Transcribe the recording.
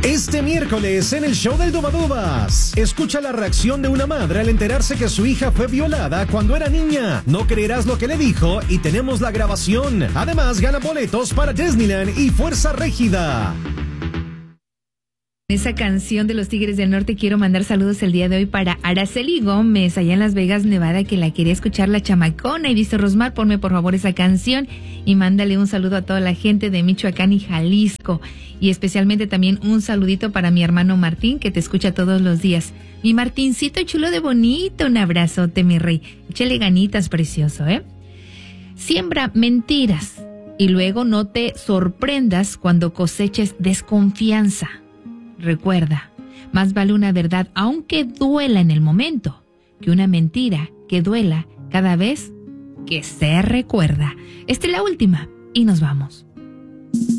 Este miércoles en el show del Dubadubas, escucha la reacción de una madre al enterarse que su hija fue violada cuando era niña. No creerás lo que le dijo y tenemos la grabación. Además, gana boletos para Disneyland y Fuerza Régida. Esa canción de los Tigres del Norte quiero mandar saludos el día de hoy para Araceli Gómez, allá en Las Vegas, Nevada, que la quería escuchar la chamacona. Y dice, Rosmar, ponme por favor esa canción y mándale un saludo a toda la gente de Michoacán y Jalisco. Y especialmente también un saludito para mi hermano Martín, que te escucha todos los días. Mi Martincito chulo de bonito, un abrazote, mi rey. Échale ganitas, precioso, ¿eh? Siembra mentiras y luego no te sorprendas cuando coseches desconfianza. Recuerda, más vale una verdad, aunque duela en el momento, que una mentira que duela cada vez que se recuerda. Esta es la última y nos vamos.